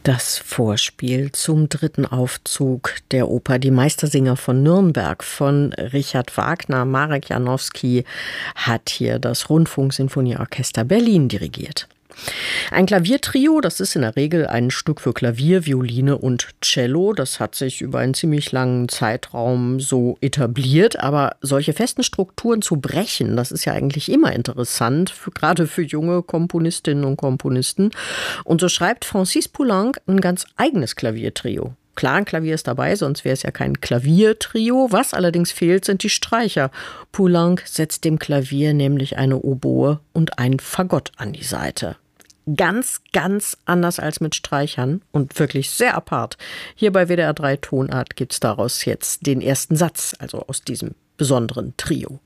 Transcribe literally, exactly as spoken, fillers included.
Das Vorspiel zum dritten Aufzug der Oper Die Meistersinger von Nürnberg von Richard Wagner. Marek Janowski hat hier das Rundfunksinfonieorchester Berlin dirigiert. Ein Klaviertrio, das ist in der Regel ein Stück für Klavier, Violine und Cello. Das hat sich über einen ziemlich langen Zeitraum so etabliert. Aber solche festen Strukturen zu brechen, das ist ja eigentlich immer interessant, für, gerade für junge Komponistinnen und Komponisten. Und so schreibt Francis Poulenc ein ganz eigenes Klaviertrio. Klar, ein Klavier ist dabei, sonst wäre es ja kein Klaviertrio. Was allerdings fehlt, sind die Streicher. Poulenc setzt dem Klavier nämlich eine Oboe und ein Fagott an die Seite. Ganz, ganz anders als mit Streichern und wirklich sehr apart. Hier bei W D R drei Tonart gibt's daraus jetzt den ersten Satz, also aus diesem besonderen Trio.